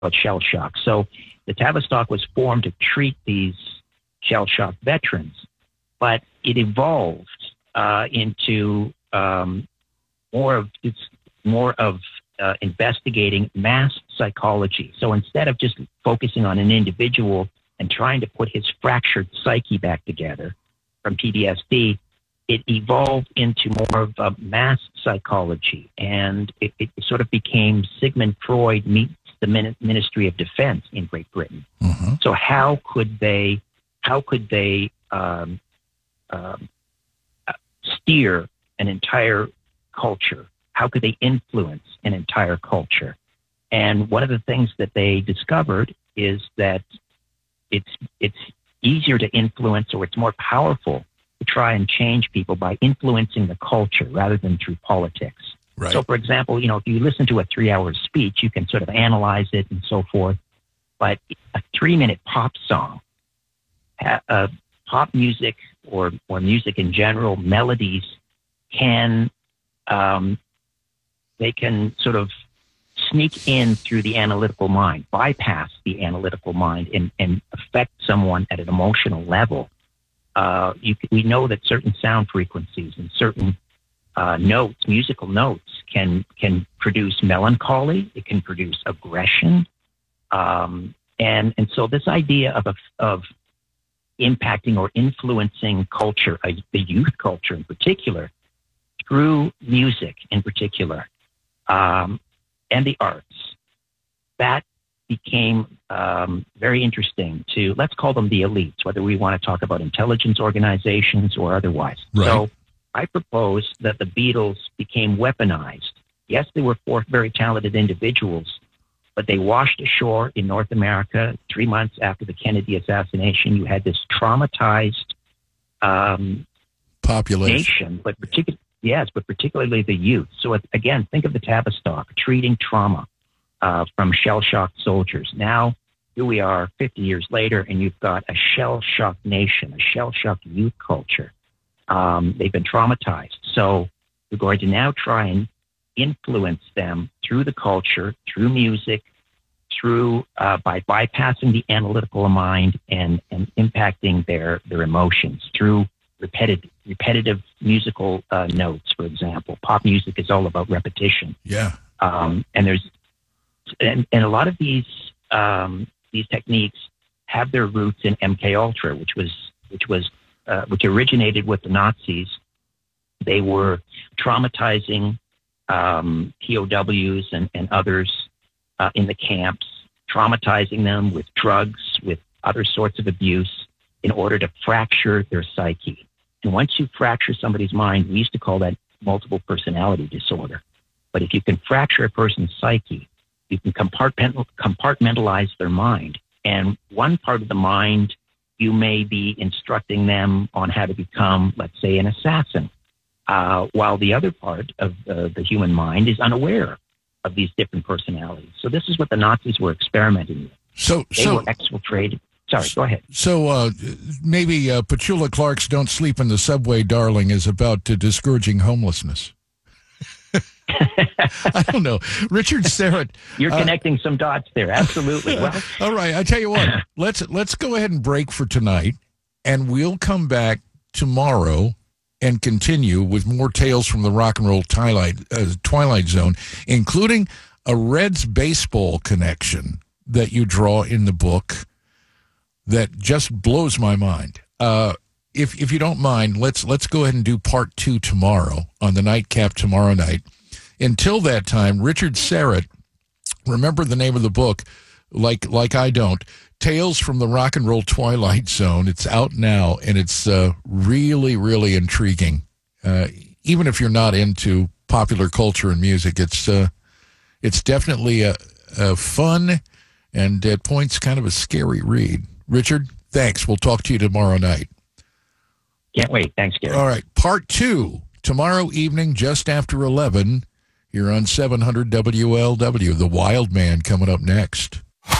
shell shock. So the Tavistock was formed to treat these shell shock veterans, but it evolved into more of investigating mass psychology. So instead of just focusing on an individual and trying to put his fractured psyche back together from PTSD, it evolved into more of mass psychology, and it sort of became Sigmund Freud meets the Ministry of Defense in Great Britain. Mm-hmm. So how could they steer an entire culture? How could they influence an entire culture? And one of the things that they discovered is that it's easier to influence, or it's more powerful to try and change people by influencing the culture rather than through politics. Right. So, for example, if you listen to a 3-hour speech, you can sort of analyze it and so forth. But a 3-minute pop song, pop music or music in general, melodies can they can sort of sneak in through the analytical mind, bypass the analytical mind, and affect someone at an emotional level. We know that certain sound frequencies and certain notes, musical notes, can produce melancholy. It can produce aggression, and so this idea of impacting or influencing culture, the youth culture in particular, through music in particular, and the arts, that became very interesting to, let's call them the elites, whether we want to talk about intelligence organizations or otherwise. Right. So I propose that the Beatles became weaponized. Yes, they were 4 very talented individuals, but they washed ashore in North America 3 months after the Kennedy assassination. You had this traumatized population, nation, but particularly the youth. So again, think of the Tavistock treating trauma from shell-shocked soldiers. Now, here we are 50 years later, and you've got a shell-shocked nation, a shell-shocked youth culture. They've been traumatized. So we're going to now try and influence them through the culture, through music, through by bypassing the analytical mind and impacting their emotions through repetitive musical notes. For example, pop music is all about repetition. Yeah. And a lot of these techniques have their roots in MK Ultra, which originated with the Nazis. They were traumatizing POWs and others in the camps, traumatizing them with drugs, with other sorts of abuse, in order to fracture their psyche. And once you fracture somebody's mind, we used to call that multiple personality disorder. But if you can fracture a person's psyche, you can compartmentalize their mind. And one part of the mind, you may be instructing them on how to become, let's say, an assassin, while the other part of the human mind is unaware of these different personalities. So this is what the Nazis were experimenting with. They were exfiltrated. Sorry, go ahead. So maybe Petula Clark's Don't Sleep in the Subway, Darling is about discouraging homelessness. I don't know. Richard Syrett. You're connecting some dots there. Absolutely. Well, all right. I tell you what, let's go ahead and break for tonight, and we'll come back tomorrow and continue with more tales from the rock and roll Twilight Zone, including a Reds baseball connection that you draw in the book that just blows my mind. If you don't mind, let's go ahead and do part 2 tomorrow on the Nightcap tomorrow night. Until that time, Richard Syrett, remember the name of the book, like I don't, Tales from the Rock and Roll Twilight Zone. It's out now, and it's really, really intriguing. Even if you're not into popular culture and music, it's definitely a fun and at points kind of a scary read. Richard, thanks. We'll talk to you tomorrow night. Can't wait. Thanks, Gary. All right. Part 2, tomorrow evening, just after 11, here on 700 WLW. The Wild Man coming up next. Half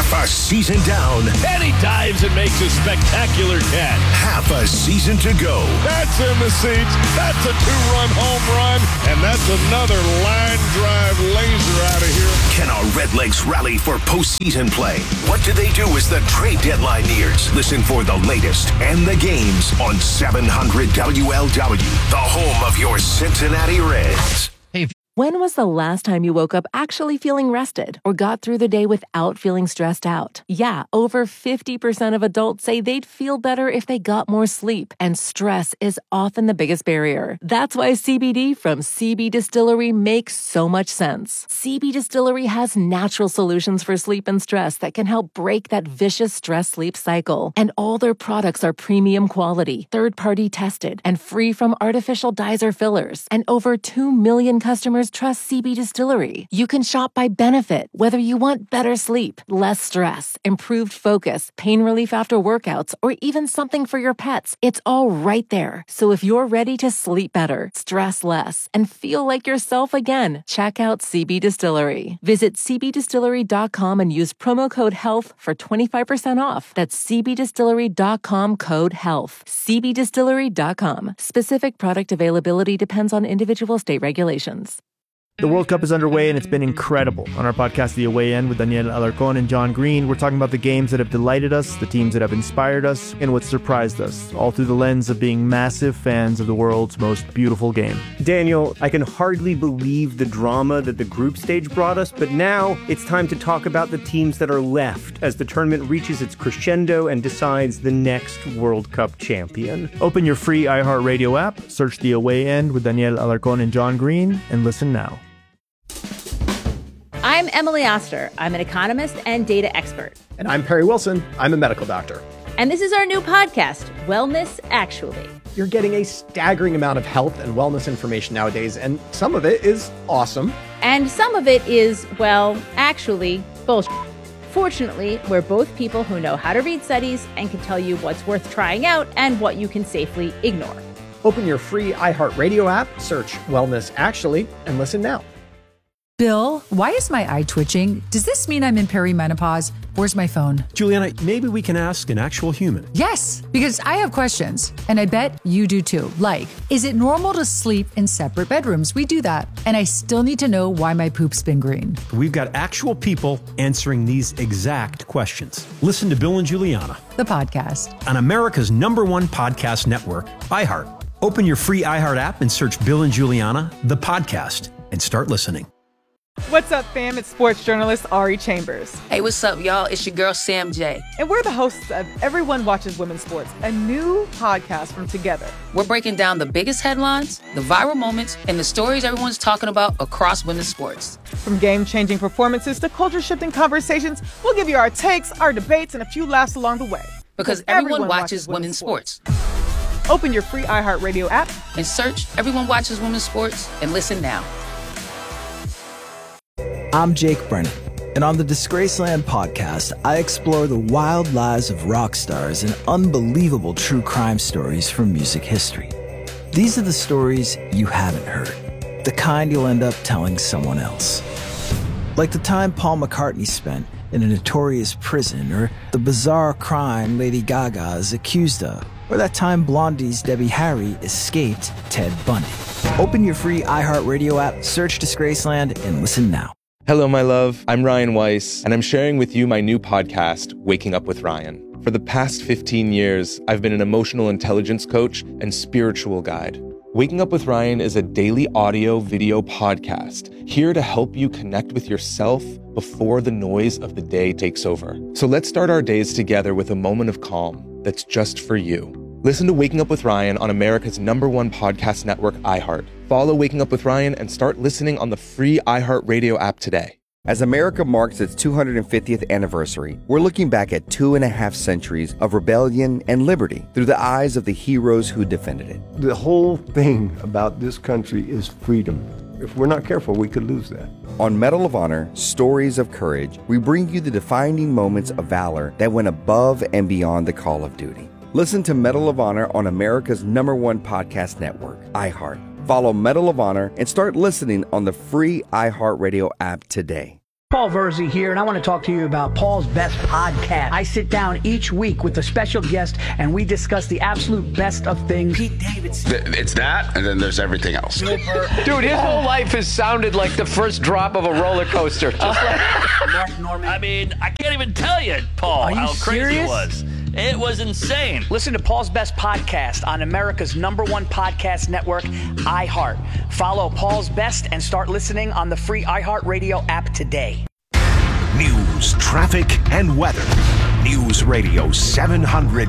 half a season down. And he dives and makes a spectacular catch. Half a season to go. That's in the seats. That's a 2-run home run. And that's another line drive laser out of here. Can our Redlegs rally for postseason play? What do they do as the trade deadline nears? Listen for the latest and the games on 700 WLW, the home of your Cincinnati Reds. When was the last time you woke up actually feeling rested or got through the day without feeling stressed out? Yeah, over 50% of adults say they'd feel better if they got more sleep, and stress is often the biggest barrier. That's why CBD from CB Distillery makes so much sense. CB Distillery has natural solutions for sleep and stress that can help break that vicious stress-sleep cycle. And all their products are premium quality, third-party tested, and free from artificial dyes or fillers. And over 2 million customers trust CB Distillery. You can shop by benefit, whether you want better sleep, less stress, improved focus, pain relief after workouts, or even something for your pets. It's all right there. So if you're ready to sleep better, stress less, and feel like yourself again, check out CB Distillery. Visit cbdistillery.com and use promo code HEALTH for 25% off. That's cbdistillery.com, code HEALTH. cbdistillery.com. Specific product availability depends on individual state regulations. The World Cup is underway, and it's been incredible. On our podcast, The Away End, with Daniel Alarcón and John Green, we're talking about the games that have delighted us, the teams that have inspired us, and what surprised us, all through the lens of being massive fans of the world's most beautiful game. Daniel, I can hardly believe the drama that the group stage brought us, but now it's time to talk about the teams that are left as the tournament reaches its crescendo and decides the next World Cup champion. Open your free iHeartRadio app, search The Away End with Daniel Alarcón and John Green, and listen now. I'm Emily Oster. I'm an economist and data expert. And I'm Perry Wilson. I'm a medical doctor. And this is our new podcast, Wellness Actually. You're getting a staggering amount of health and wellness information nowadays, and some of it is awesome. And some of it is, well, actually, bullshit. Fortunately, we're both people who know how to read studies and can tell you what's worth trying out and what you can safely ignore. Open your free iHeartRadio app, search Wellness Actually, and listen now. Bill, why is my eye twitching? Does this mean I'm in perimenopause? Where's my phone? Juliana, maybe we can ask an actual human. Yes, because I have questions, and I bet you do too. Like, is it normal to sleep in separate bedrooms? We do that. And I still need to know why my poop's been green. We've got actual people answering these exact questions. Listen to Bill and Juliana, the podcast, on America's #1 podcast network, iHeart. Open your free iHeart app and search Bill and Juliana, the podcast, and start listening. What's up, fam? It's sports journalist Ari Chambers. Hey, what's up, y'all? It's your girl, Sam J. And we're the hosts of Everyone Watches Women's Sports, a new podcast from Together. We're breaking down the biggest headlines, the viral moments, and the stories everyone's talking about across women's sports. From game-changing performances to culture-shifting conversations, we'll give you our takes, our debates, and a few laughs along the way. Because everyone watches women's sports. Open your free iHeartRadio app and search Everyone Watches Women's Sports and listen now. I'm Jake Brennan, and on the Disgraceland podcast, I explore the wild lives of rock stars and unbelievable true crime stories from music history. These are the stories you haven't heard, the kind you'll end up telling someone else. Like the time Paul McCartney spent in a notorious prison, or the bizarre crime Lady Gaga is accused of, or that time Blondie's Debbie Harry escaped Ted Bundy. Open your free iHeartRadio app, search Disgraceland, and listen now. Hello, my love. I'm Ryan Weiss, and I'm sharing with you my new podcast, Waking Up with Ryan. For the past 15 years, I've been an emotional intelligence coach and spiritual guide. Waking Up with Ryan is a daily audio-video podcast here to help you connect with yourself before the noise of the day takes over. So let's start our days together with a moment of calm that's just for you. Listen to Waking Up with Ryan on America's #1 podcast network, iHeart. Follow Waking Up with Ryan and start listening on the free iHeartRadio app today. As America marks its 250th anniversary, we're looking back at 2.5 centuries of rebellion and liberty through the eyes of the heroes who defended it. The whole thing about this country is freedom. If we're not careful, we could lose that. On Medal of Honor, Stories of Courage, we bring you the defining moments of valor that went above and beyond the call of duty. Listen to Medal of Honor on America's #1 podcast network, iHeart. Follow Medal of Honor and start listening on the free iHeartRadio app today. Paul Verzi here, and I want to talk to you about Paul's Best Podcast. I sit down each week with a special guest, and we discuss the absolute best of things. Pete Davidson. It's that, and then there's everything else. Dude, his whole life has sounded like the first drop of a roller coaster. Just like Mark Norman. I mean, I can't even tell you, Paul, how crazy it was. It was insane. Listen to Paul's Best Podcast on America's #1 podcast network, iHeart. Follow Paul's Best and start listening on the free iHeartRadio app today. News, traffic, and weather. News Radio 700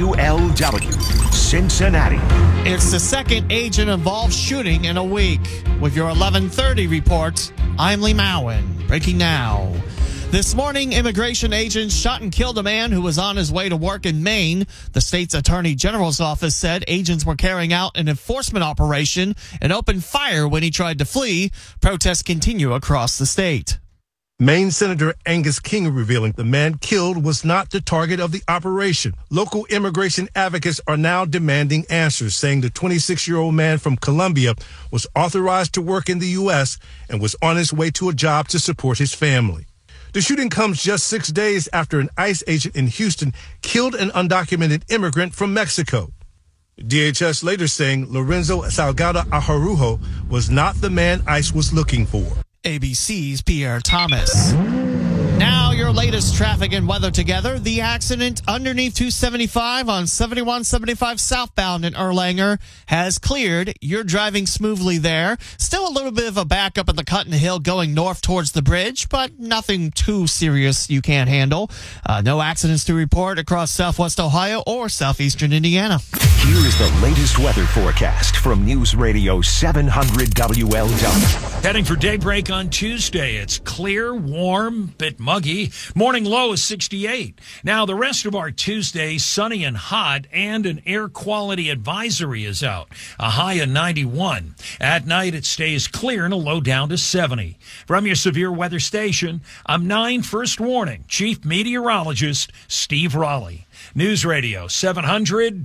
WLW, Cincinnati. It's the second agent-involved shooting in a week. With your 11:30 report, I'm Lee Mowen. Breaking now. This morning, immigration agents shot and killed a man who was on his way to work in Maine. The state's attorney general's office said agents were carrying out an enforcement operation and opened fire when he tried to flee. Protests continue across the state. Maine Senator Angus King revealing the man killed was not the target of the operation. Local immigration advocates are now demanding answers, saying the 26-year-old man from Colombia was authorized to work in the U.S. and was on his way to a job to support his family. The shooting comes just 6 days after an ICE agent in Houston killed an undocumented immigrant from Mexico. DHS later saying Lorenzo Salgado Ajarujo was not the man ICE was looking for. ABC's Pierre Thomas. Now your latest traffic and weather together. The accident underneath 275 on 7175 southbound in Erlanger has cleared. You're driving smoothly there. Still a little bit of a backup at the Cotton Hill going north towards the bridge, but nothing too serious you can't handle. No accidents to report across southwest Ohio or southeastern Indiana. Here is the latest weather forecast from News Radio 700 WLW. Heading for daybreak on Tuesday. It's clear, warm, bit muggy. Morning low is 68. Now, the rest of our Tuesday, sunny and hot, and an air quality advisory is out. A high of 91. At night, it stays clear and a low down to 70. From your severe weather station, I'm 9 First Warning Chief Meteorologist Steve Raleigh. News Radio 700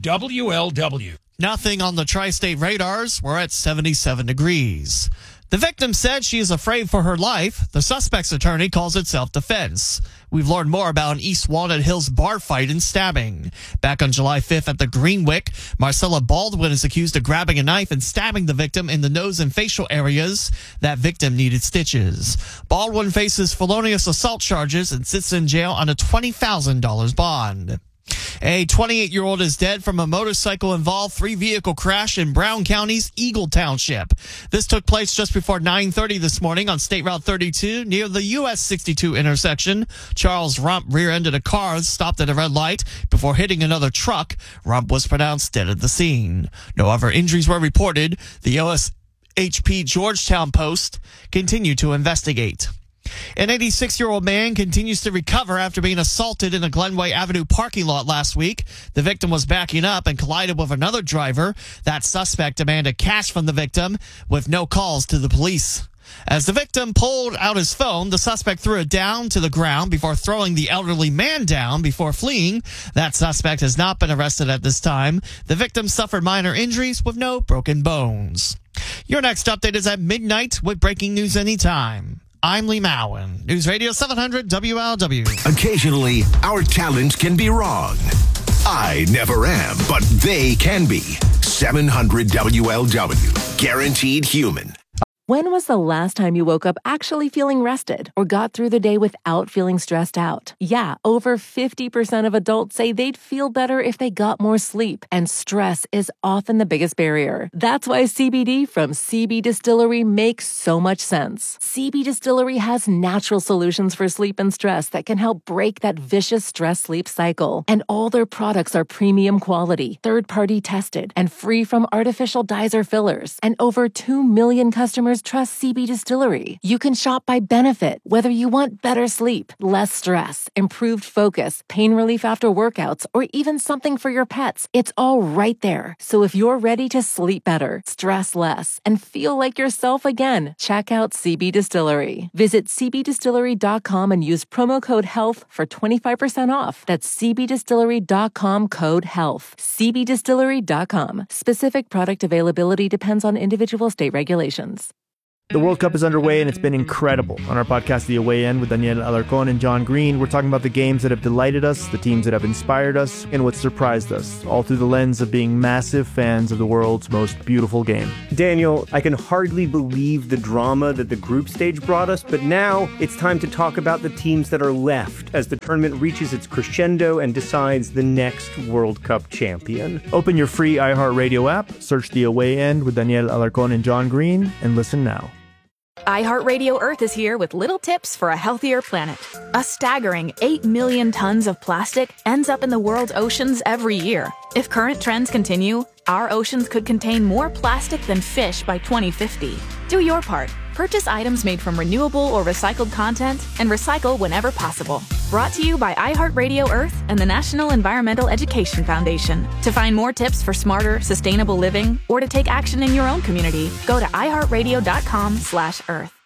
WLW. Nothing on the tri-state radars. We're at 77 degrees. The victim said she is afraid for her life. The suspect's attorney calls it self-defense. We've learned more about an East Walnut Hills bar fight and stabbing. Back on July 5th at the Greenwick, Marcella Baldwin is accused of grabbing a knife and stabbing the victim in the nose and facial areas. That victim needed stitches. Baldwin faces felonious assault charges and sits in jail on a $20,000 bond. A 28-year-old is dead from a motorcycle-involved three-vehicle crash in Brown County's Eagle Township. This took place just before 9:30 this morning on State Route 32 near the US 62 intersection. Charles Rump rear-ended a car stopped at a red light before hitting another truck. Rump was pronounced dead at the scene. No other injuries were reported. The OSHP Georgetown Post continued to investigate. An 86-year-old man continues to recover after being assaulted in a Glenway Avenue parking lot last week. The victim was backing up and collided with another driver. That suspect demanded cash from the victim with no calls to the police. As the victim pulled out his phone, the suspect threw it down to the ground before throwing the elderly man down before fleeing. That suspect has not been arrested at this time. The victim suffered minor injuries with no broken bones. Your next update is at midnight with breaking news anytime. I'm Lee Mowen, News Radio 700 WLW. Occasionally, our talent can be wrong. I never am, but they can be. 700 WLW. Guaranteed human. When was the last time you woke up actually feeling rested or got through the day without feeling stressed out? Yeah, over 50% of adults say they'd feel better if they got more sleep, and stress is often the biggest barrier. That's why CBD from CB Distillery makes so much sense. CB Distillery has natural solutions for sleep and stress that can help break that vicious stress-sleep cycle. And all their products are premium quality, third-party tested, and free from artificial dyes or fillers. And over 2 million customers trust CB Distillery. You can shop by benefit, whether you want better sleep, less stress, improved focus, pain relief after workouts, or even something for your pets. It's all right there. So if you're ready to sleep better, stress less, and feel like yourself again, check out CB Distillery. Visit cbdistillery.com and use promo code HEALTH for 25% off. That's cbdistillery.com code HEALTH. cbdistillery.com. Specific product availability depends on individual state regulations. The World Cup is underway and it's been incredible. On our podcast, The Away End, with Daniel Alarcón and John Green, we're talking about the games that have delighted us, the teams that have inspired us, and what surprised us, all through the lens of being massive fans of the world's most beautiful game. Daniel, I can hardly believe the drama that the group stage brought us, but now it's time to talk about the teams that are left as the tournament reaches its crescendo and decides the next World Cup champion. Open your free iHeartRadio app, search The Away End with Daniel Alarcón and John Green, and listen now. iHeartRadio Earth is here with little tips for a healthier planet. A staggering 8 million tons of plastic ends up in the world's oceans every year. If current trends continue, our oceans could contain more plastic than fish by 2050. Do your part. Purchase items made from renewable or recycled content and recycle whenever possible. Brought to you by iHeartRadio Earth and the National Environmental Education Foundation. To find more tips for smarter, sustainable living or to take action in your own community, go to iHeartRadio.com/Earth.